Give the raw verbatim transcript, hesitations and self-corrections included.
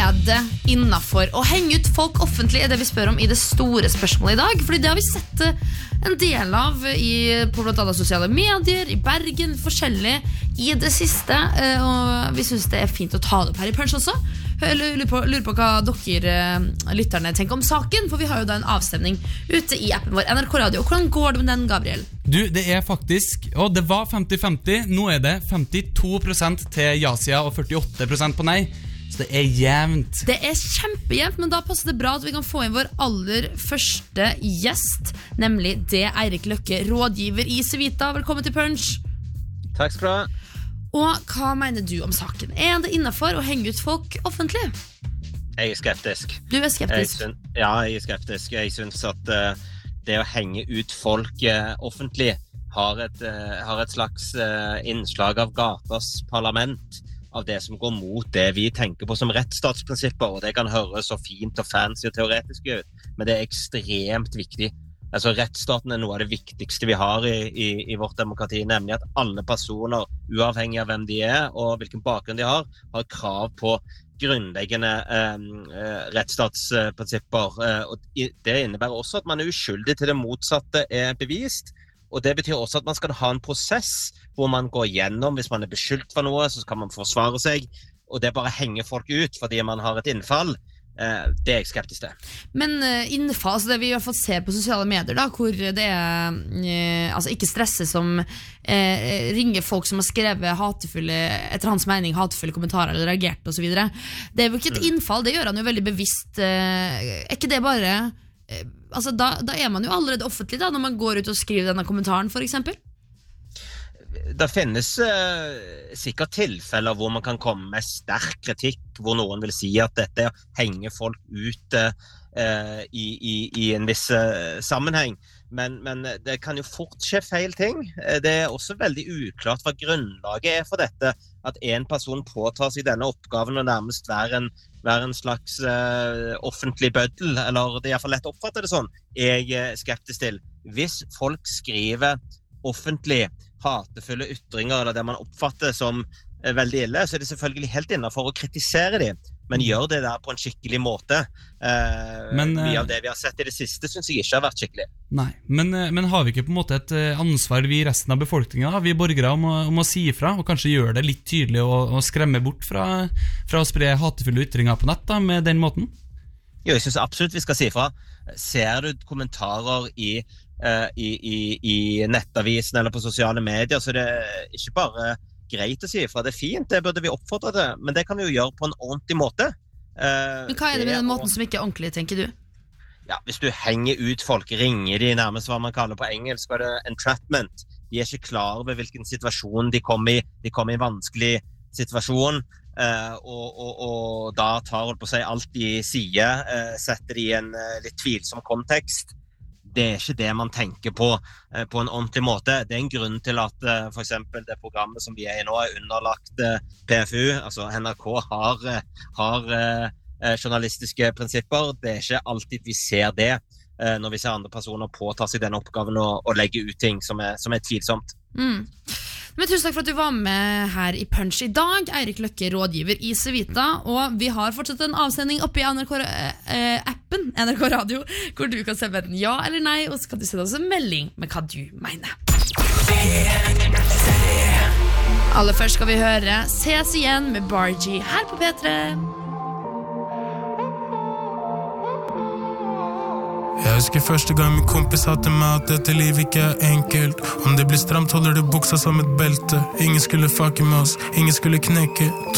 Er det innenfor å henge ut folk offentlig er det vi spør om i det store spørsmålet i dag? Fordi det har vi sett en del av i, på blant annet sosiale medier, i Bergen, forskjellig i det siste. Og vi synes det er fint å ta det opp her i Punch også. Jeg lurer på, lurer på hva dere lytterne tenker om saken, for vi har jo da en avstemning ute i appen vår N R K Radio. Og hvordan går det med den, Gabriel? Du, det er faktisk, og det var femti femti, nå er det femtito prosent til ja-sida og førtiåtte prosent på nei. Så det er jevnt. Det er kjempejevnt, men da passer det bra at vi kan få inn vår aller første gjest, nemlig det Eirik Løkke, rådgiver i Civita. Velkommen til Punch. Takk skal du ha. Og hva mener du om saken? Er det innenfor å henge ut folk offentlig? Jeg er skeptisk. Du er skeptisk? Jeg synes, ja, jeg er skeptisk. Jeg synes at uh, det å henge ut folk uh, offentlig har et, uh, har et slags uh, innslag av gatas parlament, av det som går mot det vi tenker på som rettsstatsprinsipper, og det kan høres så fint og fancy og teoretisk ut, men det er ekstremt viktig. Altså, rettsstaten er noe av det viktigste vi har i, i, i vårt demokrati, nemlig at alle personer, uavhengig av hvem de er og hvilken bakgrunn de har, har krav på grunnleggende eh, rettsstatsprinsipper. Eh, og det innebærer også at man er uskyldig til det motsatte er bevist, og det betyr også at man skal ha en prosess hvor man går gjennom, hvis man er beskyldt for noe, så kan man forsvare seg, og det bare henger folk ut fordi man har et innfall. Det er jeg skeptisk til. Men innfall, altså det vi i hvert fall ser på sosiale medier da, hvor det er altså ikke stresse som eh, ringer folk som har skrevet hatefulle, etter hans mening hatefulle kommentarer eller reagert og så videre. Det er jo ikke et innfall, det gjør han jo veldig bevisst. Er ikke det bare eh, altså da, da er man jo allerede offentlig da, når man går ut og skriver denne kommentaren for eksempel? Det finnes uh, sikkert tilfeller hvor man kan komme med sterk kritikk, hvor noen vil si at dette henger folk ut uh, i, i, i en viss uh, sammenheng. Men, men det kan jo fort skje feil ting. Det er også veldig uklart hva grunnlaget er for dette, at en person påtar seg denne oppgaven og nærmest være en, være en slags uh, offentlig bøddel, eller det er i hvert fall lett å oppfatte det sånn. Jeg er skeptisk til. Hvis folk skriver offentlig hatefulle ytringer, eller det man oppfatter som eh, veldig ille, så er det selvfølgelig helt innenfor å kritisere dem, men gjør det der på en skikkelig måte. Eh, men, mye av det vi har sett i det siste synes jeg ikke har vært skikkelig. Nei, men, men har vi ikke på en måte et ansvar, vi resten av befolkningen, vi borgere, om å, om å si ifra, og kanskje gjøre det litt tydelig og, og skremme bort fra, fra å spre hatefulle ytringer på nett da, med den måten? Jo, jeg synes absolutt vi skal si ifra. Ser du kommentarer i Uh, i, i, i nettavisen eller på sosiale medier, så det er ikke bare greit å si ifra. Det er fint, det burde vi oppfordre til, men det kan vi jo gjøre på en ordentlig måte. Uh, men hva er det med den måten som ikke er ordentlig, tenker du? Ja, hvis du henger ut folk, ringer de nærmest hva man kaller på engelsk, er det entrapment. De er ikke klar over hvilken situasjon de kommer i. De kommer i en vanskelig situasjon, uh, og, og, og da tar holdt på å si alt de sier, uh, setter de i en uh, litt tvilsom kontekst. Det er ikke det man tenker på eh, på en ordentlig måte. Det er en grunn til at eh, for eksempel det programmet som vi er i nå er underlagt eh, P F U, altså N R K har, har eh, journalistiske prinsipper. Det er ikke alltid vi ser det eh, når vi ser andre personer påta seg den oppgaven og, og legge ut ting som er, som er tvilsomt. Mm. Men tusen takk for at du var med her i Punch i dag. Eirik Løkke, rådgiver i Civita. Og vi har fortsatt en avsending oppe i N R K-appen, N R K Radio, hvor du kan sende enten ja eller nei, og så kan du sende oss en melding med hva du mener. Aller først skal vi høre Ses igjen med Bargie her på P tre. Jeg husker første gang min kompis sa til meg at dette liv ikke er enkelt. Om det blir stramt holder du buksa som et belte. Ingen skulle fucke med oss, ingen skulle knekke.